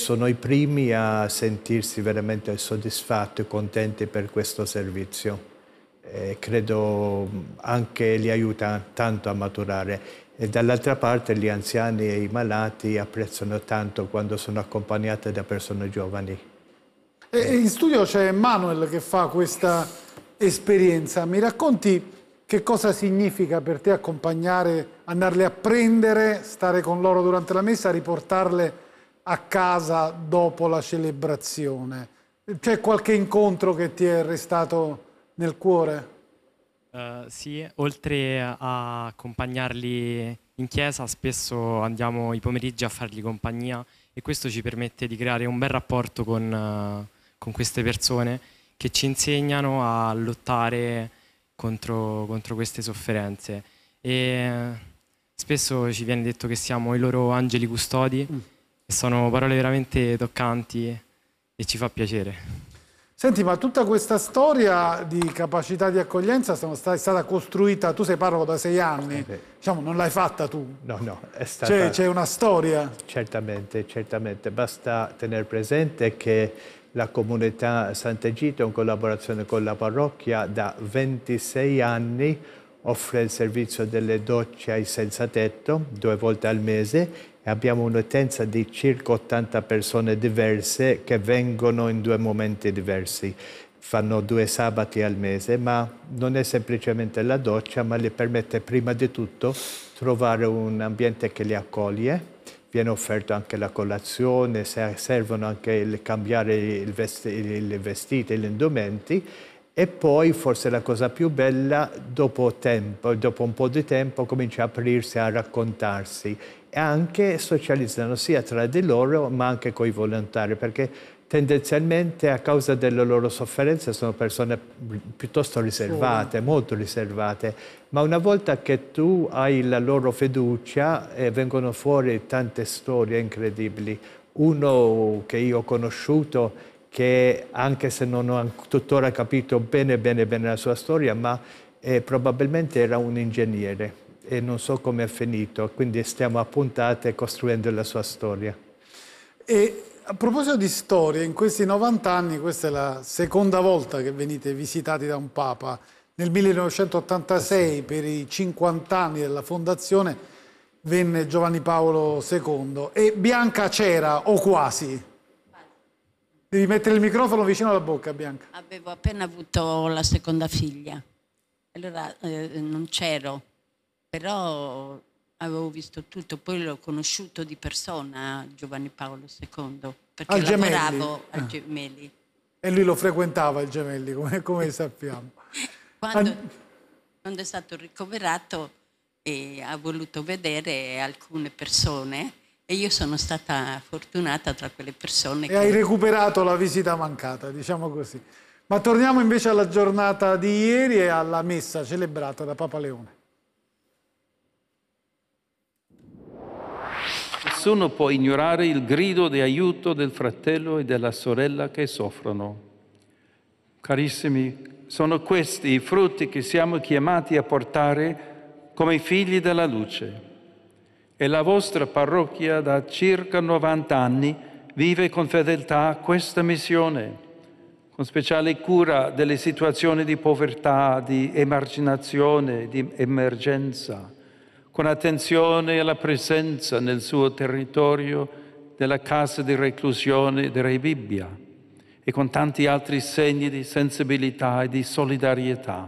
sono i primi a sentirsi veramente soddisfatti e contenti per questo servizio. Credo anche li aiuta tanto a maturare. E dall'altra parte gli anziani e i malati apprezzano tanto quando sono accompagnati da persone giovani. E in studio c'è Manuel che fa questa esperienza. Mi racconti che cosa significa per te accompagnare, andarle a prendere, stare con loro durante la messa, riportarle a casa dopo la celebrazione? C'è qualche incontro che ti è restato nel cuore? Sì, oltre a accompagnarli in chiesa, spesso andiamo i pomeriggi a fargli compagnia e questo ci permette di creare un bel rapporto con queste persone che ci insegnano a lottare contro queste sofferenze. E spesso ci viene detto che siamo i loro angeli custodi e sono parole veramente toccanti e ci fa piacere. Senti, ma tutta questa storia di capacità di accoglienza è stata costruita, tu sei parroco da 6 anni, diciamo, non l'hai fatta tu? No, è stata... C'è una storia? Certamente. Basta tenere presente che la comunità Sant'Egidio, in collaborazione con la parrocchia, da 26 anni offre il servizio delle docce ai senza tetto 2 volte al mese. Abbiamo un'utenza di circa 80 persone diverse che vengono in 2 momenti diversi. Fanno 2 sabati al mese, ma non è semplicemente la doccia, ma le permette prima di tutto trovare un ambiente che li accoglie. Viene offerto anche la colazione, servono anche cambiare i vestiti, gli indumenti. E poi, forse la cosa più bella, dopo un po' di tempo, comincia a aprirsi, a raccontarsi e anche socializzano sia tra di loro ma anche con i volontari, perché tendenzialmente a causa delle loro sofferenze sono persone piuttosto riservate, molto riservate, ma una volta che tu hai la loro fiducia vengono fuori tante storie incredibili. Uno che io ho conosciuto, che anche se non ho tuttora capito bene la sua storia, ma probabilmente era un ingegnere e non so come è finito, quindi stiamo a puntate costruendo la sua storia. E a proposito di storie, in questi 90 anni, questa è la seconda volta che venite visitati da un Papa. Nel 1986, per i 50 anni della fondazione, venne Giovanni Paolo II. E Bianca c'era, o quasi? Devi mettere il microfono vicino alla bocca, Bianca. Avevo appena avuto la seconda figlia, allora non c'ero, però avevo visto tutto, poi l'ho conosciuto di persona Giovanni Paolo II, perché lavoravo a Gemelli. E lui lo frequentava il Gemelli, come sappiamo. Quando è stato ricoverato ha voluto vedere alcune persone e io sono stata fortunata tra quelle persone. E hai recuperato la visita mancata, diciamo così. Ma torniamo invece alla giornata di ieri e alla messa celebrata da Papa Leone. Nessuno può ignorare il grido di aiuto del fratello e della sorella che soffrono. Carissimi, sono questi i frutti che siamo chiamati a portare come figli della luce. E la vostra parrocchia da circa 90 anni vive con fedeltà questa missione, con speciale cura delle situazioni di povertà, di emarginazione, di emergenza, con attenzione alla presenza nel suo territorio della casa di reclusione di Re Bibbia e con tanti altri segni di sensibilità e di solidarietà.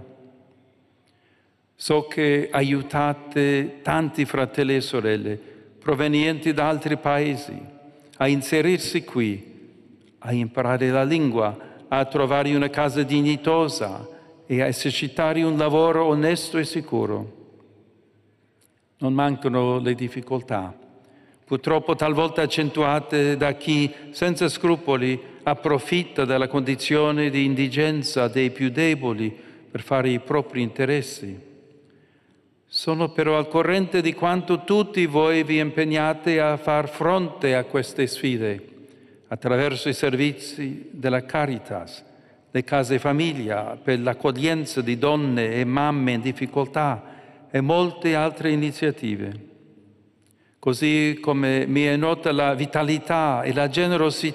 So che aiutate tanti fratelli e sorelle provenienti da altri paesi a inserirsi qui, a imparare la lingua, a trovare una casa dignitosa e a esercitare un lavoro onesto e sicuro. Non mancano le difficoltà, purtroppo talvolta accentuate da chi senza scrupoli approfitta della condizione di indigenza dei più deboli per fare i propri interessi. Sono però al corrente di quanto tutti voi vi impegnate a far fronte a queste sfide attraverso i servizi della Caritas, le case famiglia per l'accoglienza di donne e mamme in difficoltà e molte altre iniziative. così come mi è nota la vitalità e la generosità